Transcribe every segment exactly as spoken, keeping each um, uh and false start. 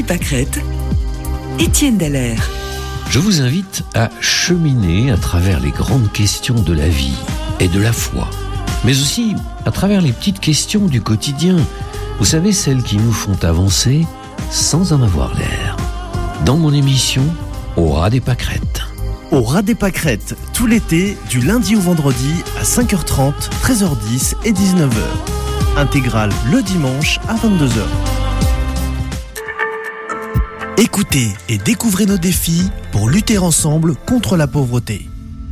des Pâquerettes, Étienne Dallaire. Je vous invite à cheminer à travers les grandes questions de la vie et de la foi, mais aussi à travers les petites questions du quotidien. Vous savez, celles qui nous font avancer sans en avoir l'air. Dans mon émission, Au ras des pâquerettes. Au ras des pâquerettes, tout l'été, du lundi au vendredi à cinq heures trente, treize heures dix et dix-neuf heures. Intégrale le dimanche à vingt-deux heures. Écoutez et découvrez nos défis pour lutter ensemble contre la pauvreté.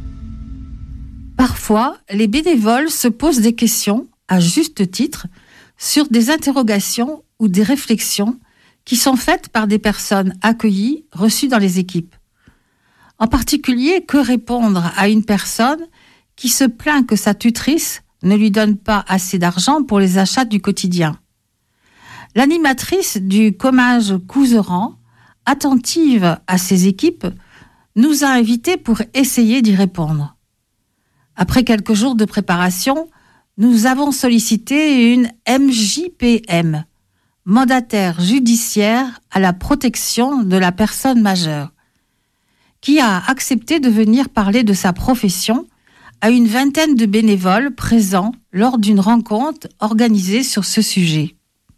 Parfois, les bénévoles se posent des questions, à juste titre, sur des interrogations ou des réflexions qui sont faites par des personnes accueillies, reçues dans les équipes. En particulier, que répondre à une personne qui se plaint que sa tutrice ne lui donne pas assez d'argent pour les achats du quotidien. L'animatrice du Comminges Couserans, attentive à ses équipes, nous a invités pour essayer d'y répondre. Après quelques jours de préparation, nous avons sollicité une M J P M, mandataire judiciaire à la protection de la personne majeure, qui a accepté de venir parler de sa profession à une vingtaine de bénévoles présents lors d'une rencontre organisée sur ce sujet.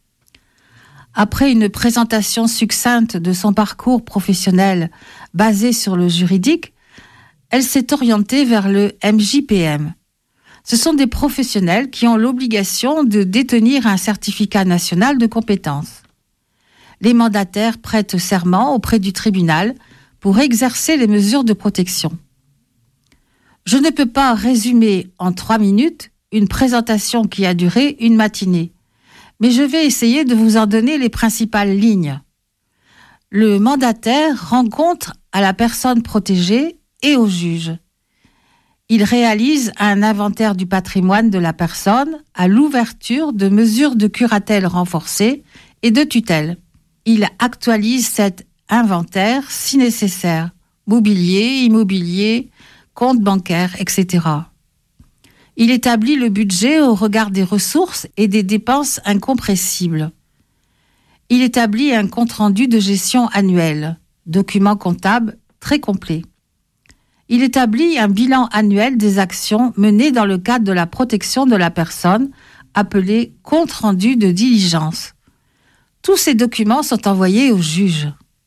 Après une présentation succincte de son parcours professionnel basé sur le juridique, elle s'est orientée vers le M J P M. Ce sont des professionnels qui ont l'obligation de détenir un certificat national de compétences. Les mandataires prêtent serment auprès du tribunal pour exercer les mesures de protection. Je ne peux pas résumer en trois minutes une présentation qui a duré une matinée, mais je vais essayer de vous en donner les principales lignes. Le mandataire rend compte à la personne protégée et au juge. Il réalise un inventaire du patrimoine de la personne à l'ouverture de mesures de curatelle renforcées et de tutelle. Il actualise cet inventaire si nécessaire, mobilier, immobilier, compte bancaire, et cetera. Il établit le budget au regard des ressources et des dépenses incompressibles. Il établit un compte-rendu de gestion annuel, document comptable très complet. Il établit un bilan annuel des actions menées dans le cadre de la protection de la personne, appelé compte-rendu de diligence. Tous ces documents sont envoyés au juge.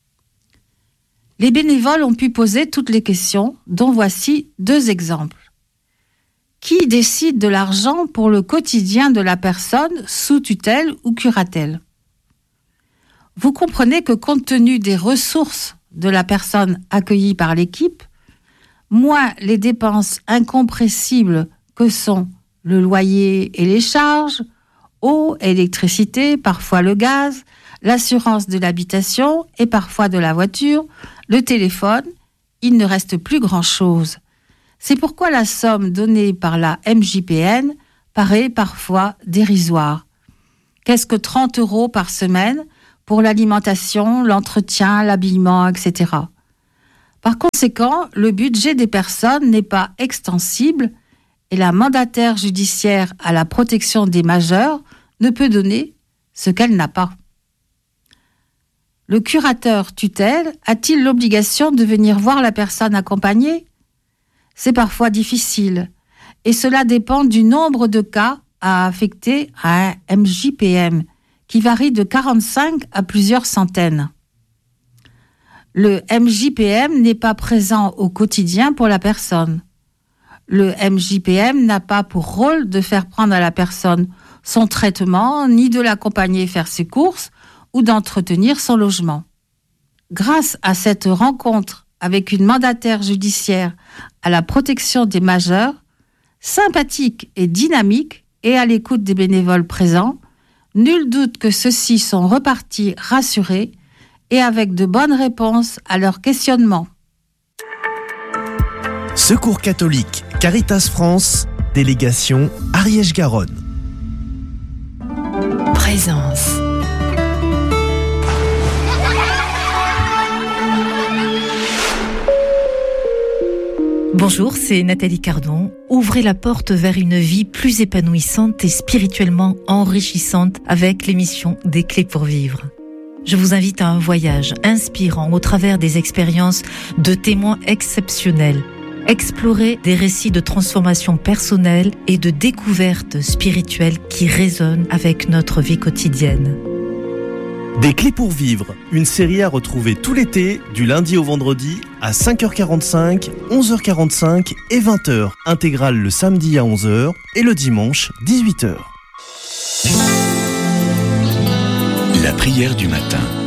Les bénévoles ont pu poser toutes les questions, dont voici deux exemples. Qui décide de l'argent pour le quotidien de la personne sous tutelle ou curatelle ? Vous comprenez que compte tenu des ressources de la personne accueillie par l'équipe, moins les dépenses incompressibles que sont le loyer et les charges, eau, électricité, parfois le gaz, l'assurance de l'habitation et parfois de la voiture, le téléphone, il ne reste plus grand-chose. C'est pourquoi la somme donnée par la M J P M paraît parfois dérisoire. Qu'est-ce que trente euros par semaine pour l'alimentation, l'entretien, l'habillement, et cetera. Par conséquent, le budget des personnes n'est pas extensible et la mandataire judiciaire à la protection des majeurs ne peut donner ce qu'elle n'a pas. Le curateur tutelle a-t-il l'obligation de venir voir la personne accompagnée ? C'est parfois difficile et cela dépend du nombre de cas à affecter à un M J P M qui varie de quarante-cinq à plusieurs centaines. Le M J P M n'est pas présent au quotidien pour la personne. Le M J P M n'a pas pour rôle de faire prendre à la personne son traitement, ni de l'accompagner faire ses courses ou d'entretenir son logement. Grâce à cette rencontre avec une mandataire judiciaire à la protection des majeurs, sympathique et dynamique et à l'écoute des bénévoles présents, nul doute que ceux-ci sont repartis rassurés et avec de bonnes réponses à leurs questionnements. Secours catholique, Caritas France, délégation Ariège-Garonne. Présence. Bonjour, c'est Nathalie Cardon. Ouvrez la porte vers une vie plus épanouissante et spirituellement enrichissante avec l'émission Des Clés pour vivre. Je vous invite à un voyage inspirant au travers des expériences de témoins exceptionnels. Explorer des récits de transformation personnelle et de découverte spirituelle qui résonnent avec notre vie quotidienne. Des clés pour vivre, une série à retrouver tout l'été, du lundi au vendredi, à cinq heures quarante-cinq, onze heures quarante-cinq et vingt heures. Intégrale le samedi à onze heures et le dimanche dix-huit heures. La prière du matin.